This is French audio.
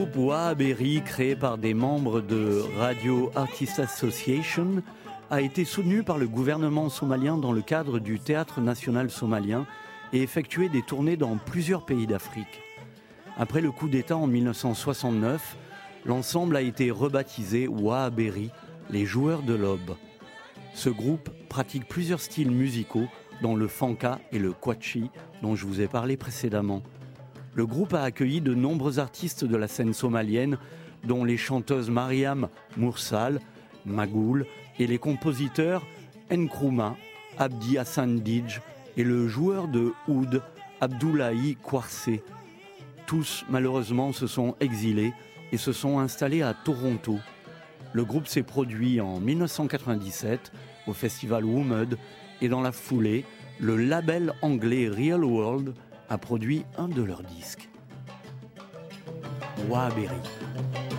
Le groupe Wahaberi, créé par des membres de Radio Artists Association, a été soutenu par le gouvernement somalien dans le cadre du Théâtre national somalien et effectué des tournées dans plusieurs pays d'Afrique. Après le coup d'État en 1969, l'ensemble a été rebaptisé Wahaberi, les joueurs de l'aube. Ce groupe pratique plusieurs styles musicaux, dont le fanka et le kwachi, dont je vous ai parlé précédemment. Le groupe a accueilli de nombreux artistes de la scène somalienne, dont les chanteuses Mariam Mursal, Magoul, et les compositeurs Nkrumah, Abdi Hassan Dij et le joueur de oud Abdoulaye Kouarsé. Tous, malheureusement, se sont exilés et se sont installés à Toronto. Le groupe s'est produit en 1997 au festival Womed et dans la foulée, le label anglais Real World a produit un de leurs disques. Wahaberi.